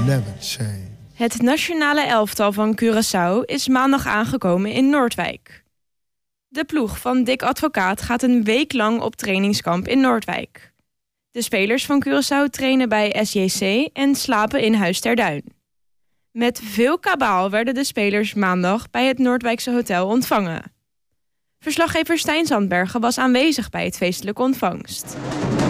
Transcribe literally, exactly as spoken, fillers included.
never change. Het nationale elftal van Curaçao is maandag aangekomen in Noordwijk. De ploeg van Dick Advocaat gaat een week lang op trainingskamp in Noordwijk. De spelers van Curaçao trainen bij S J C en slapen in Huis ter Duin. Met veel kabaal werden de spelers maandag bij het Noordwijkse hotel ontvangen. Verslaggever Stijn Zandbergen was aanwezig bij het feestelijke ontvangst.